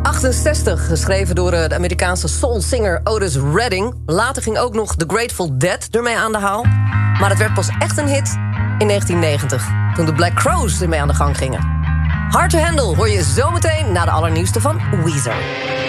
68, geschreven door de Amerikaanse soul-singer Otis Redding. Later ging ook nog The Grateful Dead ermee aan de haal. Maar het werd pas echt een hit in 1990, toen de Black Crowes ermee aan de gang gingen. Hard to Handle hoor je zometeen na de allernieuwste van Weezer.